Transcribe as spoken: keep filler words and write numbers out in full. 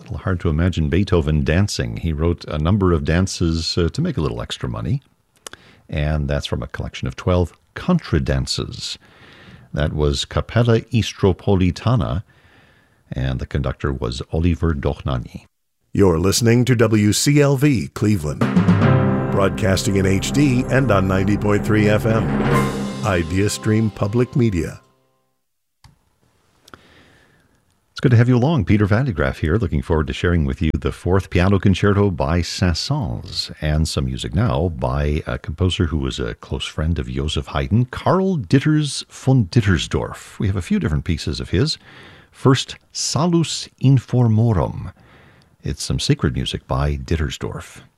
little hard to imagine Beethoven dancing. He wrote a number of dances uh, to make a little extra money, and that's from a collection of twelve contradances. That was Capella Istropolitana, and the conductor was Oliver Dochnani. You're listening to W C L V Cleveland, broadcasting in H D and on ninety point three F M. IdeaStream Public Media. It's good to have you along. Peter Van de Graaff here, looking forward to sharing with you the Fourth Piano Concerto by Saint-Saëns, and some music now by a composer who was a close friend of Joseph Haydn, Karl Ditters von Dittersdorf. We have a few different pieces of his. First, Salus Informorum. It's some sacred music by Dittersdorf.